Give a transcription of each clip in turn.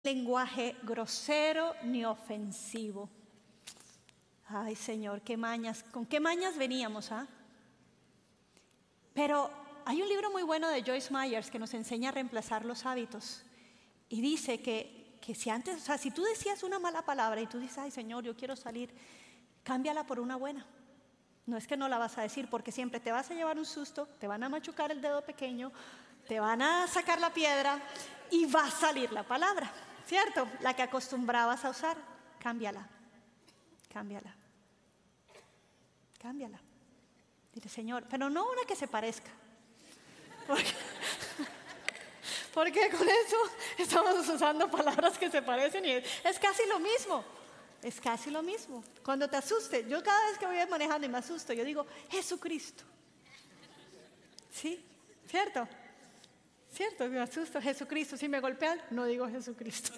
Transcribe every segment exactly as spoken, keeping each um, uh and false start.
lenguaje grosero ni ofensivo. Ay, Señor, qué mañas, ¿con qué mañas veníamos? ¿Ah? Pero hay un libro muy bueno de Joyce Myers que nos enseña a reemplazar los hábitos. Y dice que, que si antes, o sea, si tú decías una mala palabra y tú dices, ay, Señor, yo quiero salir, cámbiala por una buena. No es que no la vas a decir, porque siempre te vas a llevar un susto, te van a machucar el dedo pequeño, te van a sacar la piedra y va a salir la palabra, ¿cierto? La que acostumbrabas a usar, cámbiala, cámbiala, cámbiala. Dile, Señor, pero no una que se parezca, porque, porque con eso estamos usando palabras que se parecen y es, es casi lo mismo. Es casi lo mismo. Cuando te asuste, yo cada vez que voy manejando y me asusto, yo digo, Jesucristo. ¿Sí? ¿Cierto? ¿Cierto? Me asusto, Jesucristo. Si me golpean, no digo Jesucristo.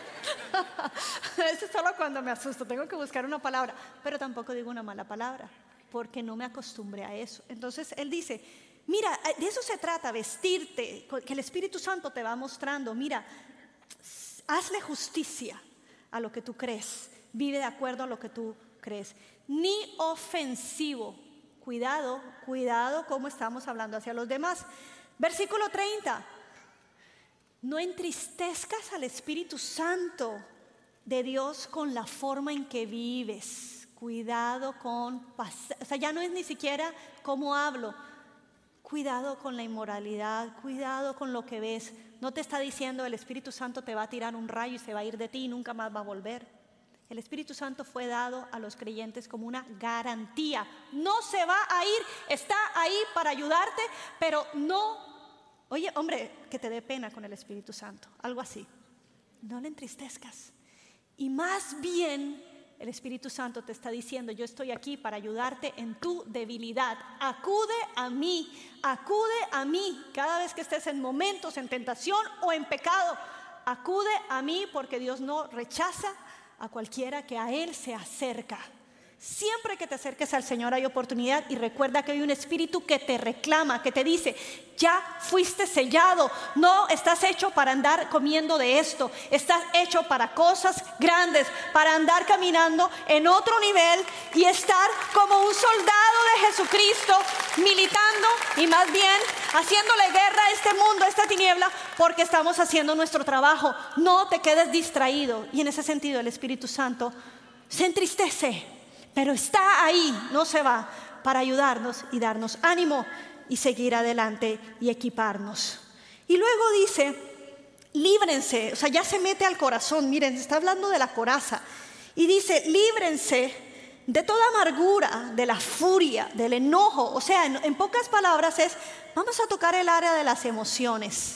Eso es solo cuando me asusto. Tengo que buscar una palabra. Pero tampoco digo una mala palabra, porque no me acostumbré a eso. Entonces, Él dice, mira, de eso se trata, vestirte, que el Espíritu Santo te va mostrando. Mira, hazle justicia a lo que tú crees. Vive de acuerdo a lo que tú crees. Ni ofensivo. Cuidado, cuidado cómo estamos hablando hacia los demás. Versículo treinta. No entristezcas al Espíritu Santo de Dios con la forma en que vives. Cuidado con, o sea, ya no es ni siquiera cómo hablo. Cuidado con la inmoralidad, cuidado con lo que ves. No te está diciendo el Espíritu Santo te va a tirar un rayo y se va a ir de ti y nunca más va a volver. El Espíritu Santo fue dado a los creyentes como una garantía. No se va a ir, está ahí para ayudarte, pero no, oye, hombre, que te dé pena con el Espíritu Santo, algo así. No le entristezcas. Y más bien, el Espíritu Santo te está diciendo, yo estoy aquí para ayudarte en tu debilidad. Acude a mí, acude a mí cada vez que estés en momentos, en tentación o en pecado. Acude a mí porque Dios no rechaza a cualquiera que a Él se acerca. Siempre que te acerques al Señor hay oportunidad, y recuerda que hay un espíritu que te reclama, que te dice, ya fuiste sellado, no estás hecho para andar comiendo de esto, estás hecho para cosas grandes, para andar caminando en otro nivel y estar como un soldado de Jesucristo, militando y más bien haciéndole guerra a este mundo, a esta tiniebla, porque estamos haciendo nuestro trabajo. No te quedes distraído. Y en ese sentido el Espíritu Santo se entristece, pero está ahí, no se va, para ayudarnos y darnos ánimo y seguir adelante y equiparnos. Y luego dice, líbrense, o sea, ya se mete al corazón, miren, está hablando de la coraza. Y dice, líbrense de toda amargura, de la furia, del enojo. O sea, en, en pocas palabras es, vamos a tocar el área de las emociones.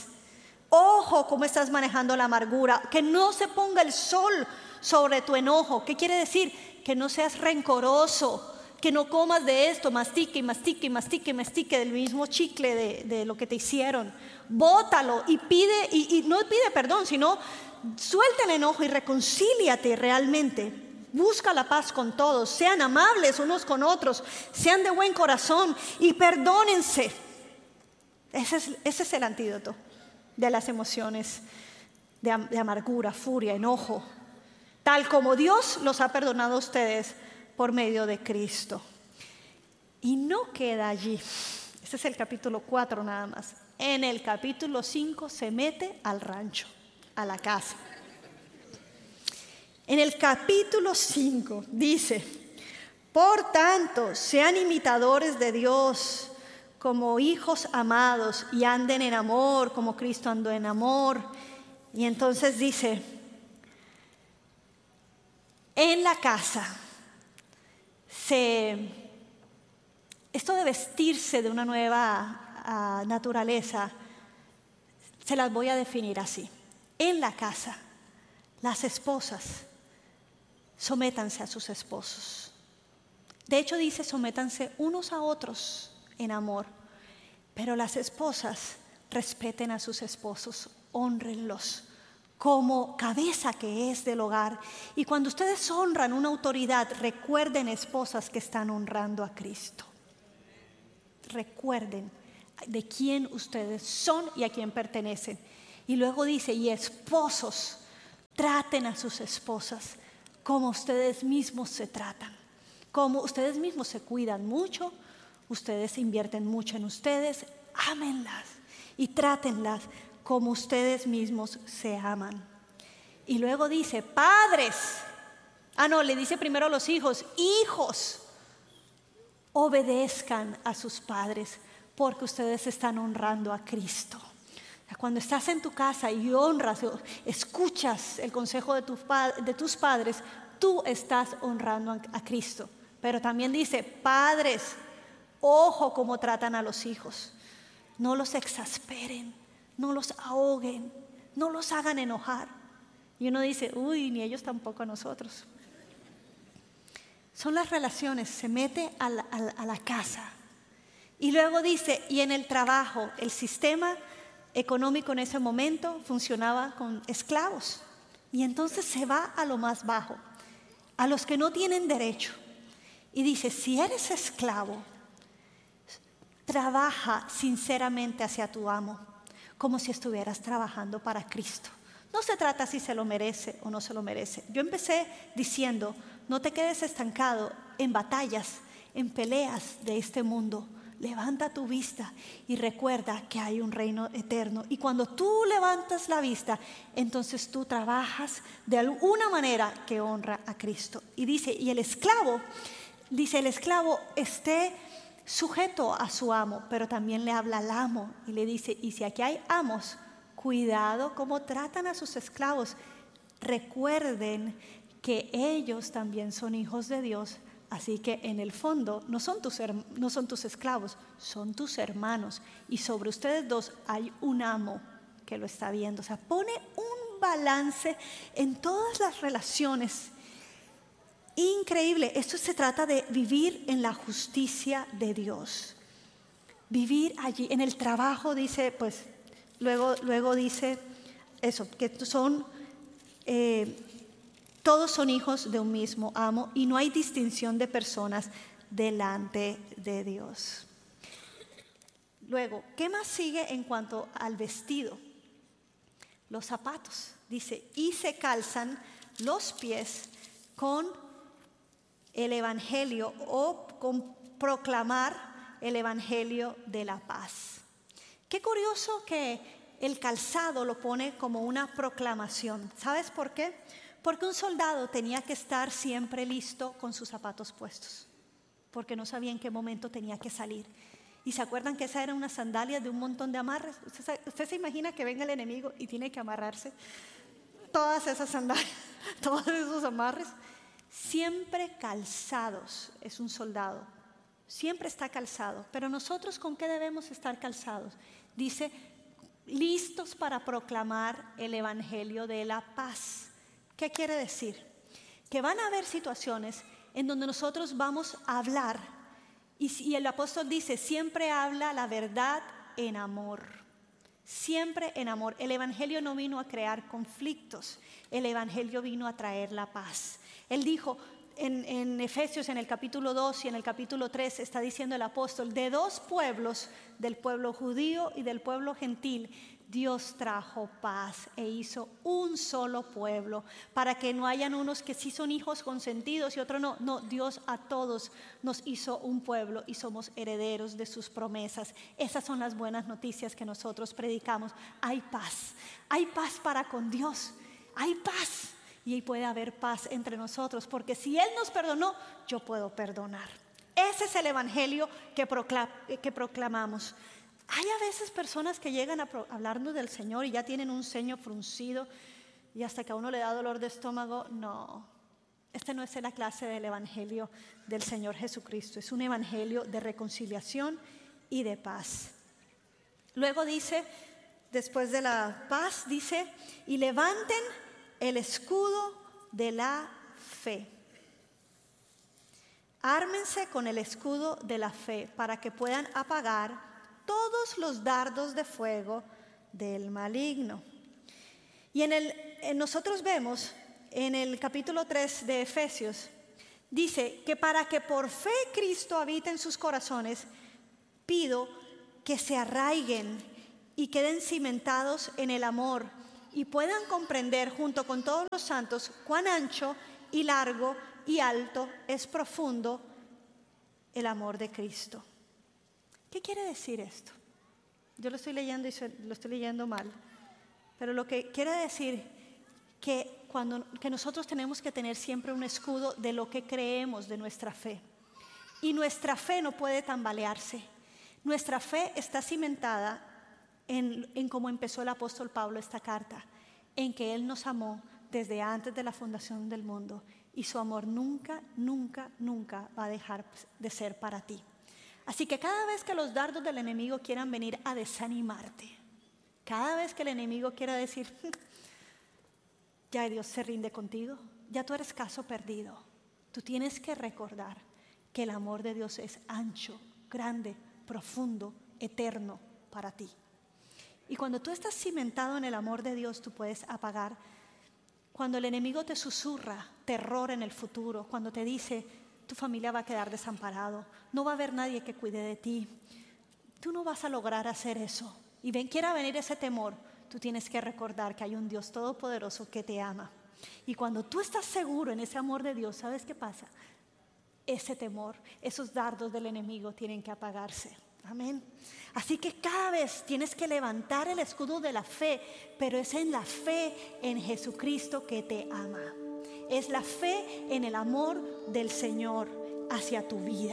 Ojo, cómo estás manejando la amargura, que no se ponga el sol sobre tu enojo. ¿Qué quiere decir? Que no seas rencoroso, que no comas de esto, mastique y mastique y mastique y mastique del mismo chicle de, de lo que te hicieron. Bótalo y pide, y, y no pide perdón, sino suelta el enojo y reconcíliate realmente. Busca la paz con todos, sean amables unos con otros, sean de buen corazón y perdónense. Ese es, ese es el antídoto de las emociones de, de amargura, furia, enojo. Tal como Dios los ha perdonado a ustedes por medio de Cristo. Y no queda allí. Este es el capítulo cuatro nada más. En el capítulo cinco se mete al rancho, a la casa. En el capítulo cinco dice, por tanto, sean imitadores de Dios como hijos amados y anden en amor como Cristo andó en amor. Y entonces dice, en la casa, se, esto de vestirse de una nueva uh, naturaleza, se las voy a definir así. En la casa, las esposas, sométanse a sus esposos. De hecho dice, sométanse unos a otros en amor. Pero las esposas, respeten a sus esposos, hónrenlos como cabeza que es del hogar. Y cuando ustedes honran una autoridad, recuerden, esposas, que están honrando a Cristo. Recuerden de quién ustedes son y a quién pertenecen. Y luego dice, y esposos, traten a sus esposas como ustedes mismos se tratan, como ustedes mismos se cuidan mucho, ustedes invierten mucho en ustedes, ámenlas y trátenlas como ustedes mismos se aman. Y luego dice, padres, ah no, le dice primero a los hijos, hijos, obedezcan a sus padres porque ustedes están honrando a Cristo. Cuando estás en tu casa y honras, escuchas el consejo de, tu, de tus padres, tú estás honrando a Cristo. Pero también dice, padres, ojo cómo tratan a los hijos. No los exasperen, no los ahoguen, no los hagan enojar. Y uno dice, uy, ni ellos tampoco a nosotros. Son las relaciones, se mete a la, a la, a la casa. Y luego dice, y en el trabajo, el sistema económico en ese momento funcionaba con esclavos. Y entonces se va a lo más bajo, a los que no tienen derecho. Y dice, si eres esclavo, trabaja sinceramente hacia tu amo, como si estuvieras trabajando para Cristo. No se trata si se lo merece o no se lo merece. Yo empecé diciendo, no te quedes estancado en batallas, en peleas de este mundo. Levanta tu vista y recuerda que hay un reino eterno. Y cuando tú levantas la vista, entonces tú trabajas de alguna manera que honra a Cristo. Y dice, y el esclavo, dice el esclavo esté sujeto a su amo, pero también le habla al amo y le dice, y si aquí hay amos, cuidado cómo tratan a sus esclavos. Recuerden que ellos también son hijos de Dios. Así que en el fondo no son, tus, no son tus esclavos, son tus hermanos. Y sobre ustedes dos hay un amo que lo está viendo. O sea, pone un balance en todas las relaciones. Increíble. Esto se trata de vivir en la justicia de Dios. Vivir allí. En el trabajo dice, pues, luego, luego dice eso, que son... Eh, Todos son hijos de un mismo amo y no hay distinción de personas delante de Dios. Luego, ¿qué más sigue en cuanto al vestido? Los zapatos. Dice, y se calzan los pies con el evangelio o con proclamar el evangelio de la paz. Qué curioso que el calzado lo pone como una proclamación. ¿Sabes por qué? Porque un soldado tenía que estar siempre listo con sus zapatos puestos, porque no sabía en qué momento tenía que salir. ¿Y se acuerdan que esa era una sandalia de un montón de amarres? ¿Usted, usted se imagina que venga el enemigo y tiene que amarrarse todas esas sandalias, todos esos amarres? Siempre calzados es un soldado, siempre está calzado. Pero nosotros, ¿con qué debemos estar calzados? Dice, listos para proclamar el evangelio de la paz. ¿Qué quiere decir? Que van a haber situaciones en donde nosotros vamos a hablar y, y el apóstol dice, siempre habla la verdad en amor, siempre en amor. El evangelio no vino a crear conflictos, el evangelio vino a traer la paz. Él dijo en, en Efesios en el capítulo dos y en el capítulo tres, está diciendo el apóstol, de dos pueblos, del pueblo judío y del pueblo gentil, Dios trajo paz e hizo un solo pueblo para que no hayan unos que sí son hijos consentidos y otros no. No, Dios a todos nos hizo un pueblo y somos herederos de sus promesas. Esas son las buenas noticias que nosotros predicamos. Hay paz, hay paz para con Dios, hay paz y ahí puede haber paz entre nosotros porque si Él nos perdonó, yo puedo perdonar. Ese es el evangelio que, proclam- que proclamamos. Hay a veces personas que llegan a pro- hablarnos del Señor y ya tienen un ceño fruncido y hasta que a uno le da dolor de estómago. No, este no es la clase del evangelio del Señor Jesucristo. Es un evangelio de reconciliación y de paz. Luego dice, después de la paz, dice, y levanten el escudo de la fe. Ármense con el escudo de la fe para que puedan apagar todos los dardos de fuego del maligno. Y en el, en nosotros vemos en el capítulo tres de Efesios, dice que para que por fe Cristo habite en sus corazones, pido que se arraiguen y queden cimentados en el amor y puedan comprender junto con todos los santos cuán ancho y largo y alto es profundo el amor de Cristo. ¿Qué quiere decir esto? Yo lo estoy leyendo y lo estoy leyendo mal, pero lo que quiere decir que, cuando, que nosotros tenemos que tener siempre un escudo de lo que creemos, de nuestra fe. Y nuestra fe no puede tambalearse. Nuestra fe está cimentada en, en cómo empezó el apóstol Pablo esta carta, en que Él nos amó desde antes de la fundación del mundo y su amor nunca, nunca, nunca va a dejar de ser para ti. Así que cada vez que los dardos del enemigo quieran venir a desanimarte, cada vez que el enemigo quiera decir, ya Dios se rinde contigo, ya tú eres caso perdido, tú tienes que recordar que el amor de Dios es ancho, grande, profundo, eterno para ti. Y cuando tú estás cimentado en el amor de Dios, tú puedes apagar. Cuando el enemigo te susurra terror en el futuro, cuando te dice, tu familia va a quedar desamparado, no va a haber nadie que cuide de ti, tú no vas a lograr hacer eso. Y ven, quiera venir ese temor, tú tienes que recordar que hay un Dios todopoderoso que te ama. Y cuando tú estás seguro en ese amor de Dios, ¿sabes qué pasa? Ese temor, esos dardos del enemigo tienen que apagarse. Amén. Así que cada vez tienes que levantar el escudo de la fe, pero es en la fe en Jesucristo que te ama. Es la fe en el amor del Señor hacia tu vida.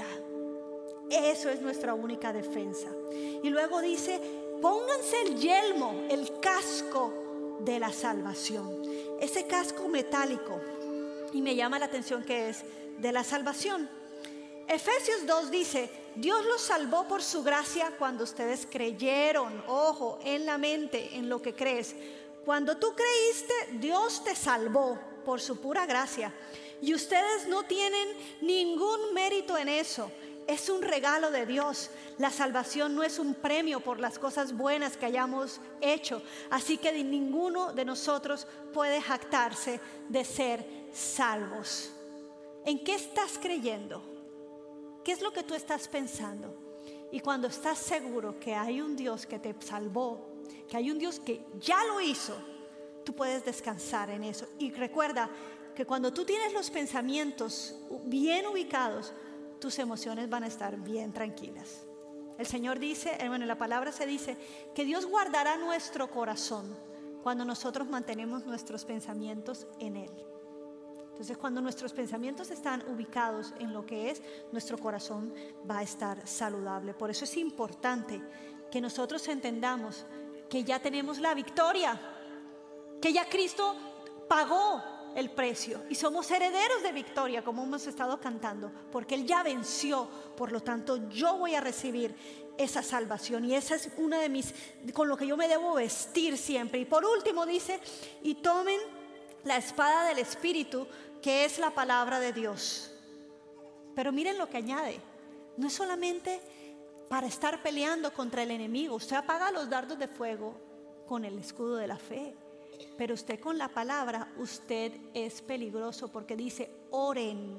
Eso es nuestra única defensa. Y luego dice, pónganse el yelmo, el casco de la salvación. Ese casco metálico, y me llama la atención que es de la salvación. Efesios dos dice, Dios los salvó por su gracia cuando ustedes creyeron. Ojo, en la mente, en lo que crees. Cuando tú creíste, Dios te salvó por su pura gracia. Y ustedes no tienen ningún mérito en eso. Es un regalo de Dios. La salvación no es un premio por las cosas buenas que hayamos hecho. Así que ninguno de nosotros puede jactarse de ser salvos. ¿En qué estás creyendo? ¿Qué es lo que tú estás pensando? Y cuando estás seguro que hay un Dios que te salvó, que hay un Dios que ya lo hizo, tú puedes descansar en eso. Y recuerda que cuando tú tienes los pensamientos bien ubicados, tus emociones van a estar bien tranquilas. El Señor dice, bueno, en la palabra se dice que Dios guardará nuestro corazón cuando nosotros mantenemos nuestros pensamientos en Él. Entonces, cuando nuestros pensamientos están ubicados en lo que es, nuestro corazón va a estar saludable. Por eso es importante que nosotros entendamos que ya tenemos la victoria, que ya Cristo pagó el precio y somos herederos de victoria, como hemos estado cantando, porque Él ya venció. Por lo tanto, yo voy a recibir esa salvación y esa es una de mis, con lo que yo me debo vestir siempre. Y por último dice, y tomen la espada del Espíritu, que es la palabra de Dios. Pero miren lo que añade, no es solamente para estar peleando contra el enemigo. Usted apaga los dardos de fuego con el escudo de la fe, pero usted con la palabra, usted es peligroso, porque dice oren,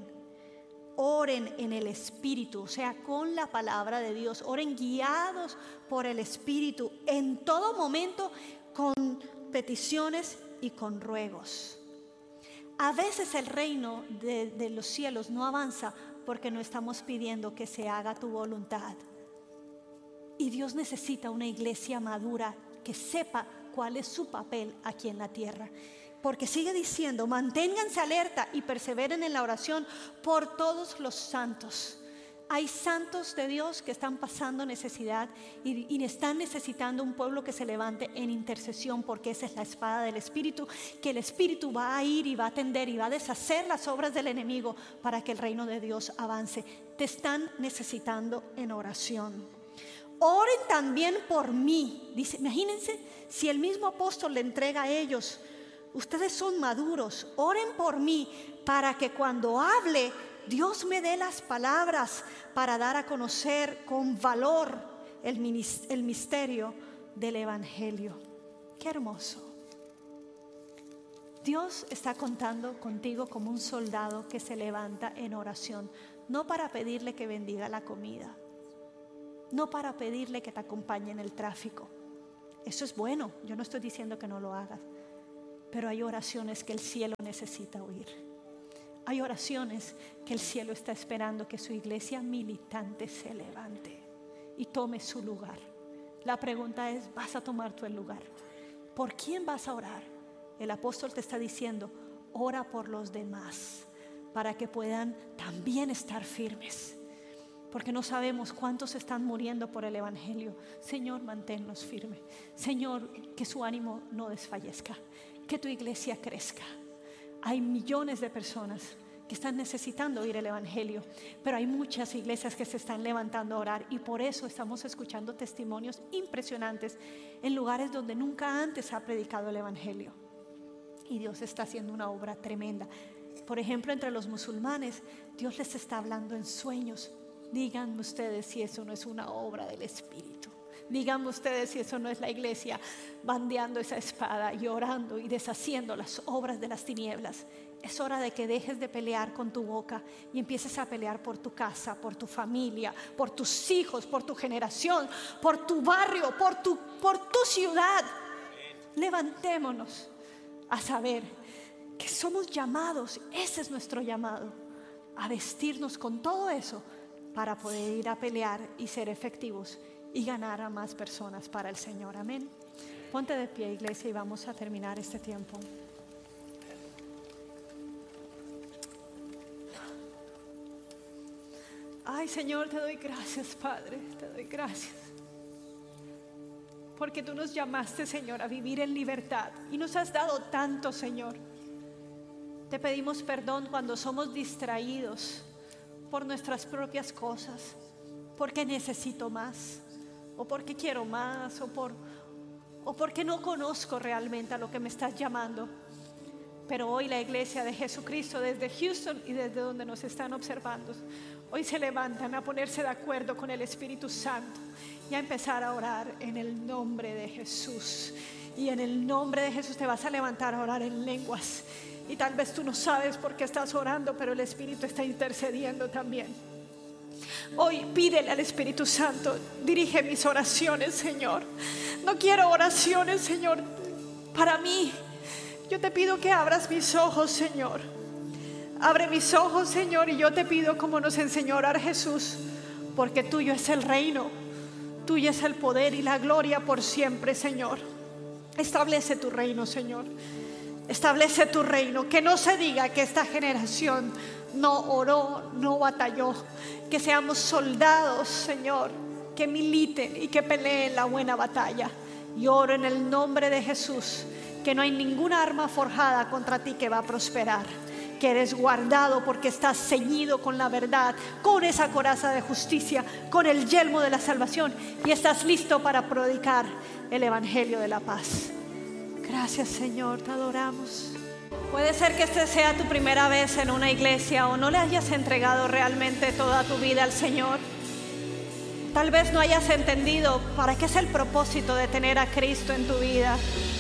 oren en el Espíritu, o sea, con la palabra de Dios, oren guiados por el Espíritu, en todo momento con peticiones y con ruegos. A veces el reino de, de los cielos no avanza porque no estamos pidiendo que se haga tu voluntad. Y Dios necesita una iglesia madura que sepa cuál es su papel aquí en la tierra. Porque sigue diciendo, manténganse alerta y perseveren en la oración por todos los santos. Hay santos de Dios que están pasando necesidad y, y están necesitando un pueblo que se levante en intercesión, porque esa es la espada del Espíritu, que el Espíritu va a ir y va a atender y va a deshacer las obras del enemigo para que el reino de Dios avance. Te están necesitando en oración. Oren también por mí. Dice, imagínense si el mismo apóstol le entrega a ellos, ustedes son maduros, oren por mí para que cuando hable Dios me dé las palabras para dar a conocer con valor el misterio del Evangelio. Qué hermoso. Dios está contando contigo como un soldado que se levanta en oración, no para pedirle que bendiga la comida, no para pedirle que te acompañe en el tráfico. Eso es bueno, yo no estoy diciendo que no lo hagas, pero hay oraciones que el cielo necesita oír. Hay oraciones que el cielo está esperando que su iglesia militante se levante y tome su lugar. La pregunta es, ¿vas a tomar tú el lugar? ¿Por quién vas a orar? El apóstol te está diciendo, ora por los demás para que puedan también estar firmes, porque no sabemos cuántos están muriendo por el evangelio. Señor, manténnos firmes. Señor, que su ánimo no desfallezca, que tu iglesia crezca. Hay millones de personas que están necesitando oír el evangelio, pero hay muchas iglesias que se están levantando a orar, y por eso estamos escuchando testimonios impresionantes en lugares donde nunca antes ha predicado el evangelio, y Dios está haciendo una obra tremenda. Por ejemplo, entre los musulmanes, Dios les está hablando en sueños. Díganme ustedes si eso no es una obra del Espíritu. Díganme ustedes si eso no es la iglesia bandeando esa espada y orando y deshaciendo las obras de las tinieblas. Es hora de que dejes de pelear con tu boca y empieces a pelear por tu casa, por tu familia, por tus hijos, por tu generación, por tu barrio, por tu, por tu ciudad. Levantémonos a saber que somos llamados, ese es nuestro llamado, a vestirnos con todo eso para poder ir a pelear y ser efectivos y ganar a más personas para el Señor. Amén. Ponte de pie, iglesia, y vamos a terminar este tiempo. Ay, Señor, te doy gracias, Padre, te doy gracias. Porque tú nos llamaste, Señor, a vivir en libertad y nos has dado tanto, Señor. Te pedimos perdón cuando somos distraídos por nuestras propias cosas, porque necesito más, o porque quiero más, o, por, o porque no conozco realmente a lo que me estás llamando. Pero hoy la iglesia de Jesucristo desde Houston y desde donde nos están observando, hoy se levantan a ponerse de acuerdo con el Espíritu Santo y a empezar a orar en el nombre de Jesús. Y en el nombre de Jesús te vas a levantar a orar en lenguas. Y tal vez tú no sabes por qué estás orando, pero el Espíritu está intercediendo también. Hoy pídele al Espíritu Santo, dirige mis oraciones, Señor. No quiero oraciones, Señor, para mí. Yo te pido que abras mis ojos, Señor. Abre mis ojos, Señor, y yo te pido, como nos enseñó a orar Jesús, porque tuyo es el reino, tuyo es el poder y la gloria por siempre, Señor. Establece tu reino, Señor. Establece tu reino. Que no se diga que esta generación no oró, no batalló. Que seamos soldados, Señor, que militen y que peleen la buena batalla. Y oro en el nombre de Jesús, que no hay ninguna arma forjada contra ti que va a prosperar, que eres guardado porque estás ceñido con la verdad, con esa coraza de justicia, con el yelmo de la salvación, y estás listo para predicar el evangelio de la paz. Gracias, Señor, te adoramos. Puede ser que esta sea tu primera vez en una iglesia o no le hayas entregado realmente toda tu vida al Señor. Tal vez no hayas entendido para qué es el propósito de tener a Cristo en tu vida.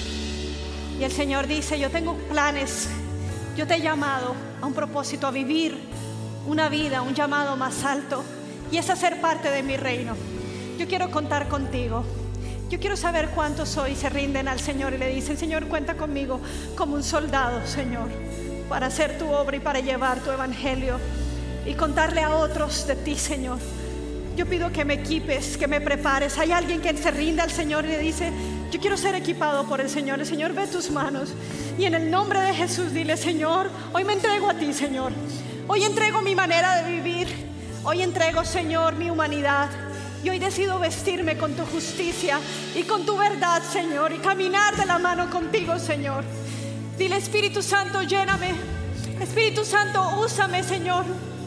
Y el Señor dice, yo tengo planes, yo te he llamado a un propósito, a vivir una vida, un llamado más alto, y es hacer parte de mi reino. Yo quiero contar contigo. Yo quiero saber cuántos hoy se rinden al Señor y le dicen, Señor, cuenta conmigo como un soldado, Señor, para hacer tu obra y para llevar tu evangelio y contarle a otros de ti, Señor. Yo pido que me equipes, que me prepares. Hay alguien que se rinde al Señor y le dice, yo quiero ser equipado por el Señor. El Señor ve tus manos y en el nombre de Jesús dile, Señor, hoy me entrego a ti, Señor. Hoy entrego mi manera de vivir. Hoy entrego, Señor, mi humanidad. Y hoy decido vestirme con tu justicia y con tu verdad, Señor, y caminar de la mano contigo, Señor. Dile, Espíritu Santo, lléname. Espíritu Santo, úsame, Señor.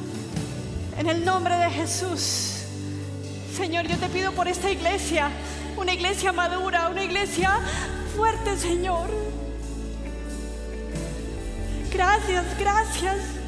En el nombre de Jesús. Señor, yo te pido por esta iglesia, una iglesia madura, una iglesia fuerte, Señor. Gracias, gracias.